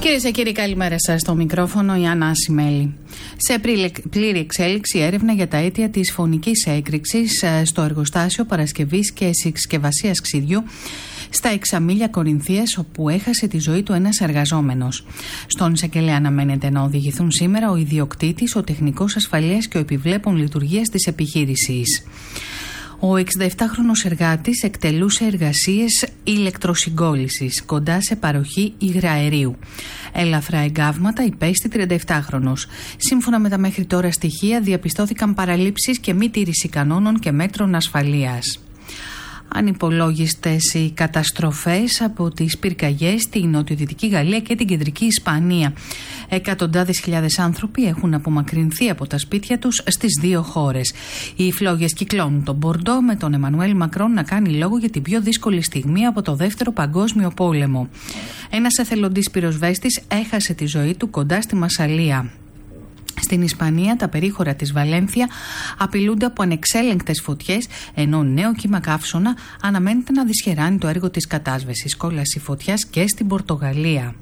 Κυρίες και κύριοι, καλημέρα σας. Στο μικρόφωνο η Άννα Ασημέλη. Σε πλήρη εξέλιξη έρευνα για τα αίτια της φωνικής έκρηξης στο εργοστάσιο παρασκευής και συσκευασίας ξυδιού στα Εξαμήλια Κορινθίας, όπου έχασε τη ζωή του ένας εργαζόμενος. Στον εισαγγελέα αναμένεται να οδηγηθούν σήμερα ο ιδιοκτήτης, ο τεχνικός ασφαλείας και ο επιβλέπων λειτουργίας της επιχείρησης. Ο 67χρονος εργάτης εκτελούσε εργασίες ηλεκτροσυγκόλλησης κοντά σε παροχή υγραερίου. Ελαφρά εγκάβματα υπέστη 37χρονος. Σύμφωνα με τα μέχρι τώρα στοιχεία, διαπιστώθηκαν παραλήψεις και μη τήρηση κανόνων και μέτρων ασφαλείας. Ανυπολόγιστες οι καταστροφές από τις πυρκαγιές στη νοτιοδυτική Γαλλία και την κεντρική Ισπανία. Εκατοντάδες χιλιάδες άνθρωποι έχουν απομακρυνθεί από τα σπίτια τους στις δύο χώρες. Οι φλόγες κυκλώνουν τον Μπορντό, με τον Εμμανουέλ Μακρόν να κάνει λόγο για την πιο δύσκολη στιγμή από το Δεύτερο Παγκόσμιο Πόλεμο. Ένας εθελοντής πυροσβέστης έχασε τη ζωή του κοντά στη Μασσαλία. Στην Ισπανία, τα περίχωρα της Βαλένθια απειλούνται από ανεξέλεγκτες φωτιές, ενώ νέο κύμα καύσωνα αναμένεται να δυσχεράνει το έργο της κατάσβεσης. Κόλαση φωτιάς και στην Πορτογαλία.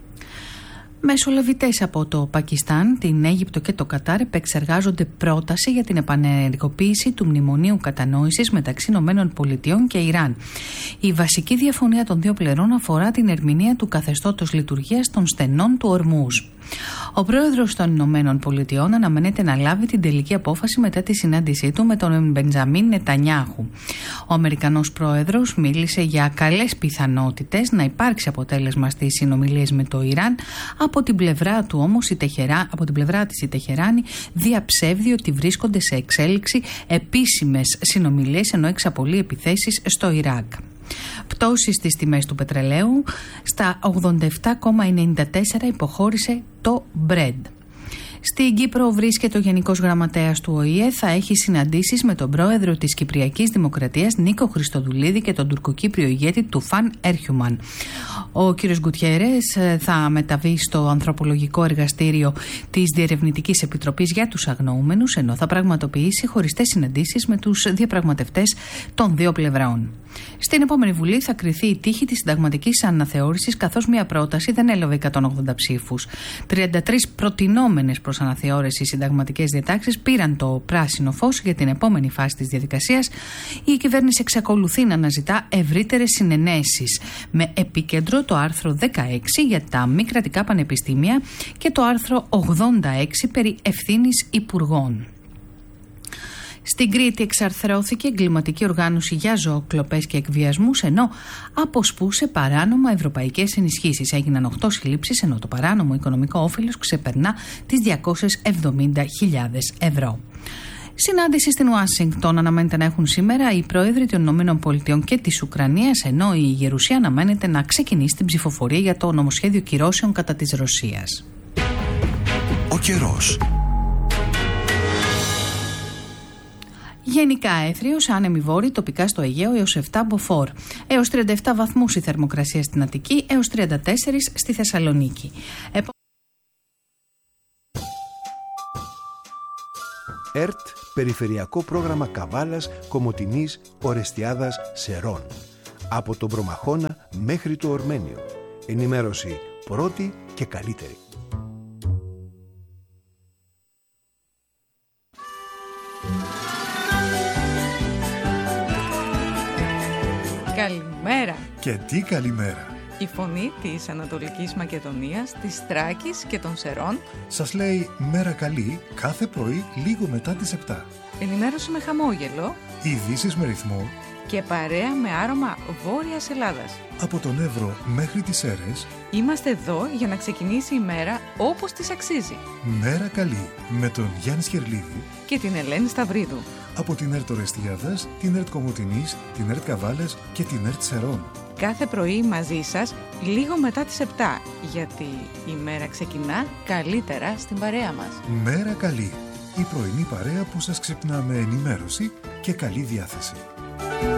Μεσολαβητές από το Πακιστάν, την Αίγυπτο και το Κατάρ επεξεργάζονται πρόταση για την επανενεργοποίηση του μνημονίου κατανόησης μεταξύ ΗΠΑ και Ιράν. Η βασική διαφωνία των δύο πλευρών αφορά την ερμηνεία του καθεστώτος λειτουργίας των στενών του Ορμούζ. Ο πρόεδρος των Ηνωμένων Πολιτειών αναμένεται να λάβει την τελική απόφαση μετά τη συνάντησή του με τον Μπεντζαμίν Νετανιάχου. Ο Αμερικανός πρόεδρος μίλησε για καλές πιθανότητες να υπάρξει αποτέλεσμα στις συνομιλίες με το Ιράν. Από την πλευρά του όμως η Τεχεράνη διαψεύδει ότι βρίσκονται σε εξέλιξη επίσημες συνομιλίες, ενώ εξαπολύει επιθέσεις στο Ιράκ. Πτώση στις τιμές του πετρελαίου, στα 87,94 υποχώρησε το Brent. Στην Κύπρο βρίσκεται ο Γενικός Γραμματέας του ΟΗΕ, θα έχει συναντήσεις με τον πρόεδρο της Κυπριακής Δημοκρατίας Νίκο Χριστοδουλίδη και τον τουρκοκύπριο ηγέτη Τουφάν Έρχιουμαν. Ο κ. Γκουτιέρες θα μεταβεί στο ανθρωπολογικό εργαστήριο της Διερευνητικής Επιτροπής για τους Αγνοούμενους, ενώ θα πραγματοποιήσει χωριστές συναντήσεις με τους διαπραγματευτές των δύο πλευρών. Στην επόμενη Βουλή θα κριθεί η τύχη της συνταγματικής αναθεώρησης, καθώς μια πρόταση δεν έλαβε 180 ψήφους. 33 προτινόμενες προς αναθεώρηση συνταγματικές διατάξεις πήραν το πράσινο φως για την επόμενη φάση της διαδικασίας. Η κυβέρνηση εξακολουθεί να αναζητά ευρύτερες συνενέσεις, με επίκεντρο το άρθρο 16 για τα μη κρατικά πανεπιστήμια και το άρθρο 86 περί ευθύνης υπουργών. Στην Κρήτη εξαρθρώθηκε εγκληματική οργάνωση για ζωοκλοπές και εκβιασμούς, ενώ αποσπούσε παράνομα ευρωπαϊκές ενισχύσεις. Έγιναν 8 συλλήψεις, ενώ το παράνομο οικονομικό όφελος ξεπερνά τις 270.000 ευρώ. Συνάντηση στην Ουάσιγκτον αναμένεται να έχουν σήμερα οι πρόεδροι των ΗΠΑ και της Ουκρανίας, ενώ η Γερουσία αναμένεται να ξεκινήσει την ψηφοφορία για το νομοσχέδιο κυρώσεων κατά της Ρωσίας. Ο καιρός. Γενικά έθριος, άνεμη βόρη, τοπικά στο Αιγαίο έως 7 μποφόρ. Έως 37 βαθμούς η θερμοκρασία στην Αττική, έως 34 στη Θεσσαλονίκη. ΕΡΤ, Περιφερειακό Πρόγραμμα Καβάλας, Κομοτηνής, Ορεστιάδας, Σερών. Από τον Προμαχώνα μέχρι το Ορμένιο. Ενημέρωση πρώτη και καλύτερη. Καλημέρα. Και τι καλημέρα. Η φωνή της Ανατολικής Μακεδονίας, της Θράκης και των Σερών σας λέει μέρα καλή κάθε πρωί λίγο μετά τις 7. Ενημέρωση με χαμόγελο, ειδήσεις με ρυθμό και παρέα με άρωμα Βόρειας Ελλάδας. Από τον Εύρο μέχρι τις Σέρρες είμαστε εδώ για να ξεκινήσει η μέρα όπως της αξίζει. Μέρα καλή με τον Γιάννη Σκερλίδη και την Ελένη Σταυρίδου. Από την ΕΡΤ Ορεστιάδας, την ΕΡΤ Κομοτηνής, την ΕΡΤ Καβάλας και την ΕΡΤ Σερών. Κάθε πρωί μαζί σας, λίγο μετά τις 7, γιατί η μέρα ξεκινά καλύτερα στην παρέα μας. Μέρα καλή, η πρωινή παρέα που σας ξυπνά με ενημέρωση και καλή διάθεση.